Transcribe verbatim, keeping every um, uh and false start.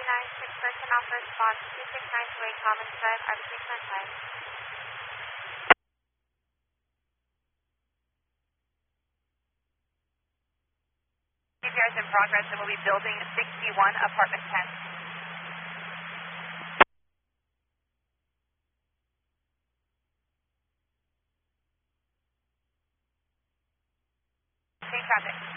three nine six, personnel for response, two six nine two eight Commons Drive, arbitration on time. C P R is in progress and will be building sixty-one, apartment ten. Change traffic.